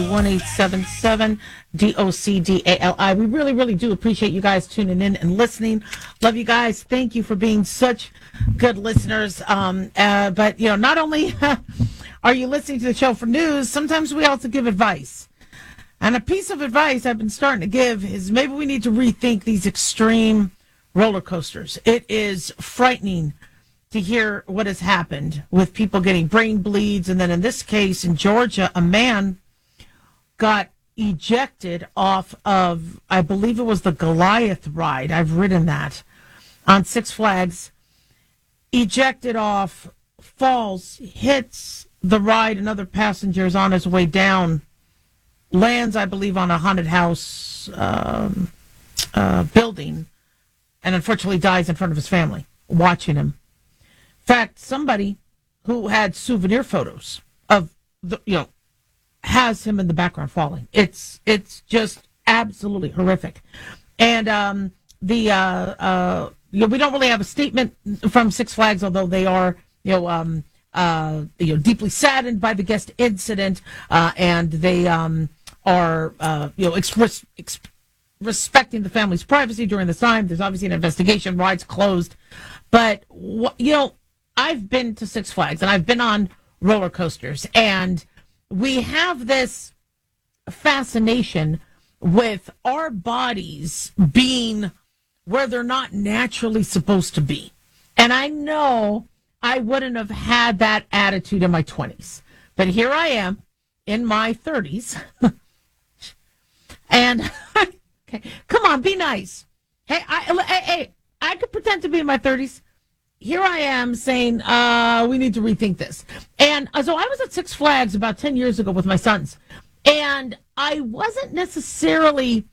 1877-DOCDALI. We really, really do appreciate you guys tuning in and listening. Love you guys. Thank you for being such good listeners. But, not only are you listening to the show for news, sometimes we also give advice. And a piece of advice I've been starting to give is maybe we need to rethink these extreme roller coasters. It is frightening to hear what has happened with people getting brain bleeds. And then in this case, in Georgia, a man got ejected off of, I believe it was the Goliath ride. I've ridden that on Six Flags. Ejected off, falls, hits the ride and other passengers on his way down, lands, I believe, on a haunted house building, and unfortunately dies in front of his family watching him. In fact, somebody who had souvenir photos of has him in the background falling. It's just absolutely horrific. And we don't really have a statement from Six Flags, although they are deeply saddened by the guest incident, and they are respecting the family's privacy during this time. There's obviously an investigation. Rides closed, but I've been to Six Flags and I've been on roller coasters, and we have this fascination with our bodies being where they're not naturally supposed to be. And I know I wouldn't have had that attitude in my 20s, but here I am in my 30s. And okay, come on, be nice. Hey, I could pretend to be in my 30s. Here I am saying, we need to rethink this. And so I was at Six Flags about 10 years ago with my sons, and I wasn't necessarily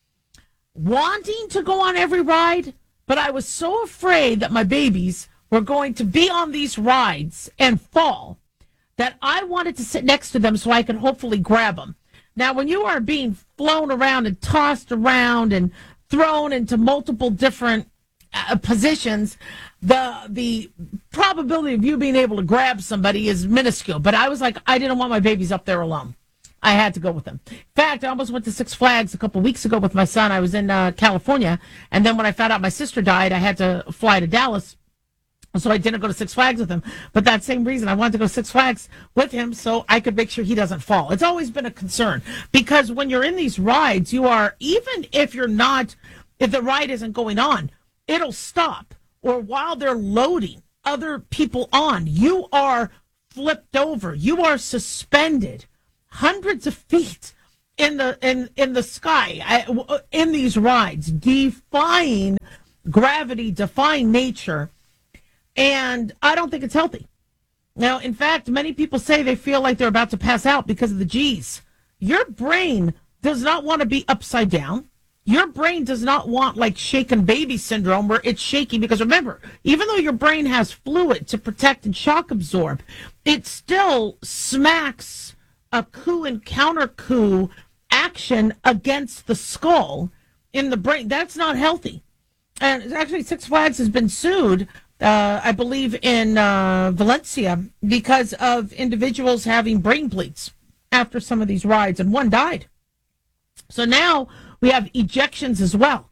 wanting to go on every ride, but I was so afraid that my babies were going to be on these rides and fall that I wanted to sit next to them so I could hopefully grab them. Now, when you are being flown around and tossed around and thrown into multiple different positions, the probability of you being able to grab somebody is minuscule. But I was like, I didn't want my babies up there alone. I had to go with them. In fact, I almost went to Six Flags a couple of weeks ago with my son. I was in California, and then when I found out my sister died, I had to fly to Dallas, so I didn't go to Six Flags with him. But that same reason, I wanted to go to Six Flags with him so I could make sure he doesn't fall. It's always been a concern, because when you're in these rides, you are, even if the ride isn't going on, it'll stop. Or while they're loading other people on, you are flipped over. You are suspended hundreds of feet in the sky in these rides, defying gravity, defying nature. And I don't think it's healthy. Now, in fact, many people say they feel like they're about to pass out because of the G's. Your brain does not want to be upside down. Your brain does not want like shaken baby syndrome where it's shaking, because remember, even though your brain has fluid to protect and shock absorb, it still smacks a coup and counter coup action against the skull in the brain. That's not healthy. And actually, Six Flags has been sued, I believe, in Valencia because of individuals having brain bleeds after some of these rides, and one died. So now we have ejections as well.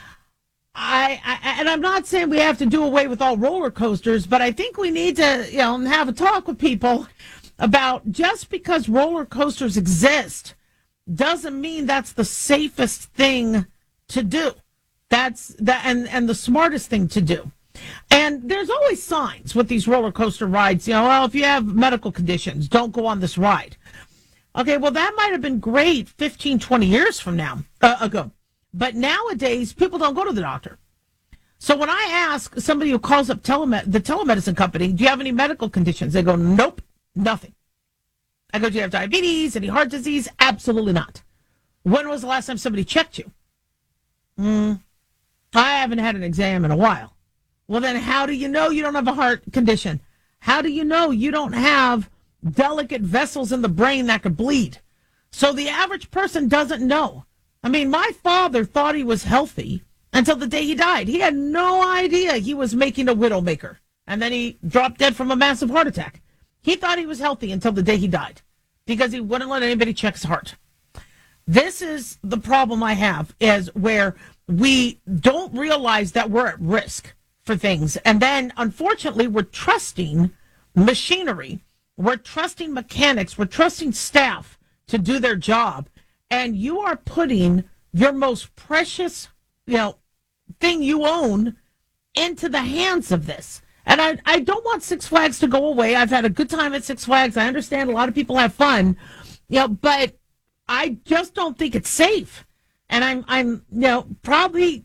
And I'm not saying we have to do away with all roller coasters, but I think we need to, have a talk with people about, just because roller coasters exist doesn't mean that's the safest thing to do. That's and the smartest thing to do. And there's always signs with these roller coaster rides. If you have medical conditions, don't go on this ride. Okay, well, that might have been great 15, 20 years from now ago. But nowadays, people don't go to the doctor. So when I ask somebody who calls up the telemedicine company, do you have any medical conditions? They go, nope, nothing. I go, do you have diabetes, any heart disease? Absolutely not. When was the last time somebody checked you? I haven't had an exam in a while. Well, then how do you know you don't have a heart condition? How do you know you don't have delicate vessels in the brain that could bleed? So the average person doesn't know. I mean, my father thought he was healthy until the day he died. He had no idea he was making a widowmaker. And then he dropped dead from a massive heart attack. He thought he was healthy until the day he died. because he wouldn't let anybody check his heart. This is the problem I have, is where we don't realize that we're at risk for things. And then, unfortunately, we're trusting machinery. We're trusting mechanics. We're trusting staff to do their job. And you are putting your most precious, thing you own into the hands of this. And I don't want Six Flags to go away. I've had a good time at Six Flags. I understand a lot of people have fun, but I just don't think it's safe. And I'm probably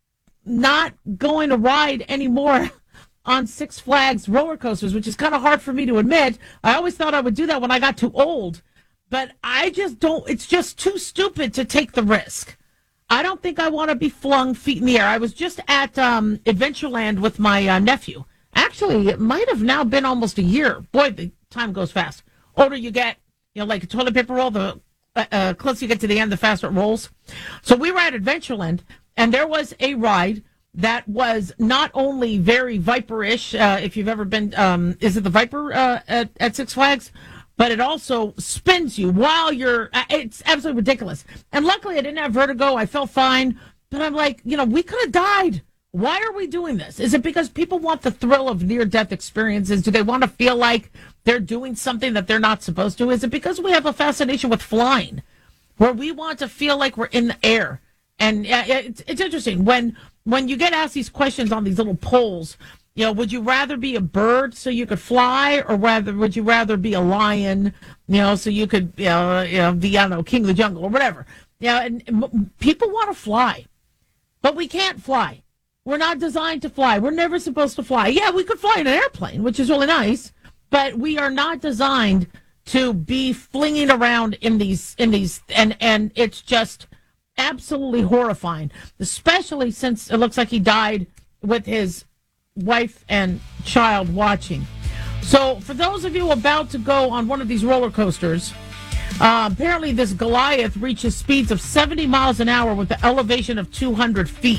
not going to ride anymore on Six Flags roller coasters, which is kind of hard for me to admit. I always thought I would do that when I got too old, but I just don't. It's just too stupid to take the risk. I don't think I want to be flung feet in the air. I was just at Adventureland with my nephew. Actually, it might have now been almost a year. Boy, the time goes fast. Older you get, like a toilet paper roll, the closer you get to the end, the faster it rolls. So we were at Adventureland, and there was a ride that was not only very Viper-ish, if you've ever been, is it the Viper at Six Flags? But it also spins you while you're, it's absolutely ridiculous. And luckily I didn't have vertigo. I felt fine. But I'm like, we could have died. Why are we doing this? Is it because people want the thrill of near-death experiences? Do they want to feel like they're doing something that they're not supposed to? Is it because we have a fascination with flying, where we want to feel like we're in the air? And it's interesting. When you get asked these questions on these little polls, would you rather be a bird so you could fly, or would you rather be a lion, so you could, be, I don't know, king of the jungle or whatever? And people want to fly, but we can't fly. We're not designed to fly. We're never supposed to fly. Yeah, we could fly in an airplane, which is really nice, but we are not designed to be flinging around in these, and it's just absolutely horrifying, especially since it looks like he died with his wife and child watching. So for those of you about to go on one of these roller coasters, apparently this Goliath reaches speeds of 70 miles an hour with the elevation of 200 feet.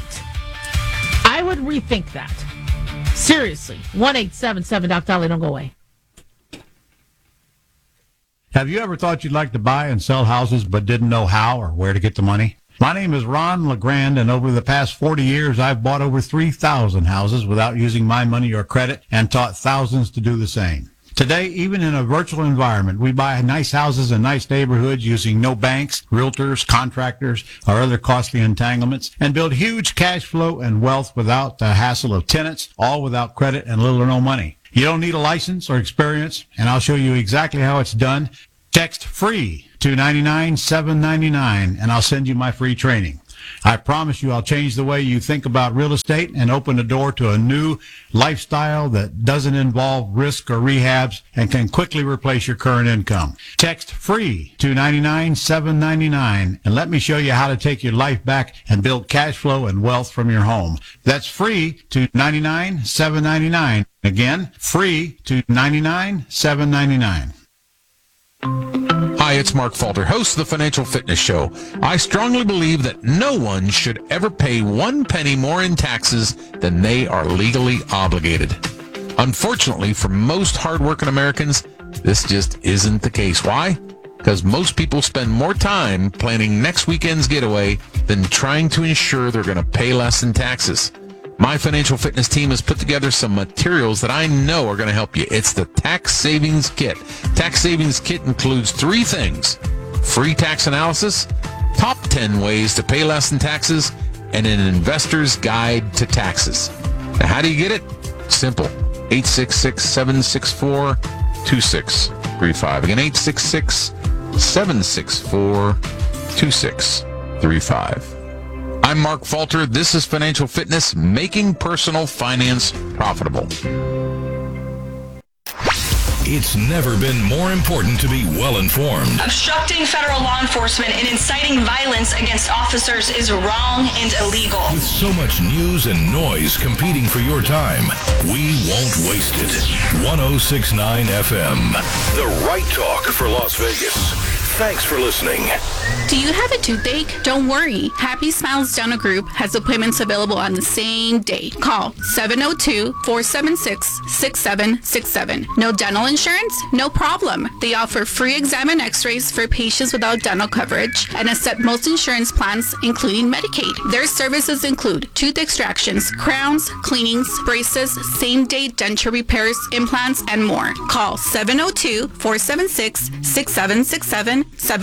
I would rethink that. Seriously. 1-877 Doc Dolly, don't go away. Have you ever thought you'd like to buy and sell houses but didn't know how or where to get the money? My name is Ron LeGrand, and over the past 40 years, I've bought over 3,000 houses without using my money or credit, and taught thousands to do the same. Today, even in a virtual environment, we buy nice houses in nice neighborhoods using no banks, realtors, contractors, or other costly entanglements, and build huge cash flow and wealth without the hassle of tenants, all without credit and little or no money. You don't need a license or experience, and I'll show you exactly how it's done. Text FREE to 99799, and I'll send you my free training. I promise you I'll change the way you think about real estate and open the door to a new lifestyle that doesn't involve risk or rehabs and can quickly replace your current income. Text FREE to 99799, and let me show you how to take your life back and build cash flow and wealth from your home. That's FREE to 99799. Again, FREE to 99799. Hi, it's Mark Falter, host of the Financial Fitness Show. I strongly believe that no one should ever pay 1 penny more in taxes than they are legally obligated. Unfortunately, for most hardworking Americans, this just isn't the case. Why? Because most people spend more time planning next weekend's getaway than trying to ensure they're going to pay less in taxes. My financial fitness team has put together some materials that I know are going to help you. It's the Tax Savings Kit. Tax Savings Kit includes 3 things: free tax analysis, top 10 ways to pay less in taxes, and an investor's guide to taxes. Now, how do you get it? Simple. 866-764-2635. Again, 866-764-2635. I'm Mark Falter. This is Financial Fitness, making personal finance profitable. It's never been more important to be well-informed. Obstructing federal law enforcement and inciting violence against officers is wrong and illegal. With so much news and noise competing for your time, we won't waste it. 106.9 FM. The right talk for Las Vegas. Thanks for listening. Do you have a toothache? Don't worry. Happy Smiles Dental Group has appointments available on the same day. Call 702-476-6767. No dental insurance? No problem. They offer free exam and x-rays for patients without dental coverage and accept most insurance plans, including Medicaid. Their services include tooth extractions, crowns, cleanings, braces, same-day denture repairs, implants, and more. Call 702-476-6767,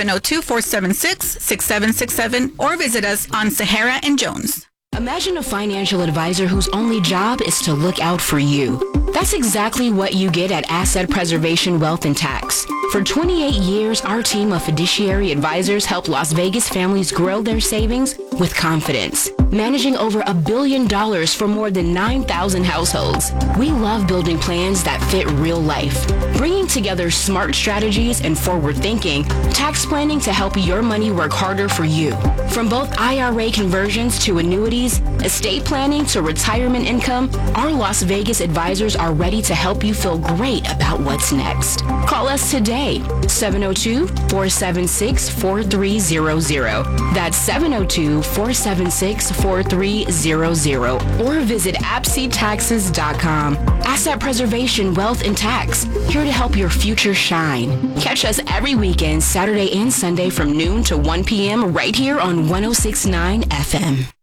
702-476-6767, or visit us on Sahara and Jones. Imagine a financial advisor whose only job is to look out for you. That's exactly what you get at Asset Preservation Wealth and Tax. For 28 years, our team of fiduciary advisors help Las Vegas families grow their savings with confidence, managing over $1 billion for more than 9,000 households. We love building plans that fit real life, bringing together smart strategies and forward thinking, tax planning to help your money work harder for you. From both IRA conversions to annuities, estate planning to retirement income, our Las Vegas advisors are ready to help you feel great about what's next. Call us today, 702-476-4300. That's 702-476-4300. Or visit AppSeataxes.com. Asset Preservation Wealth and Tax, here to help your future shine. Catch us every weekend, Saturday and Sunday from noon to 1 p.m. right here on 106.9 FM.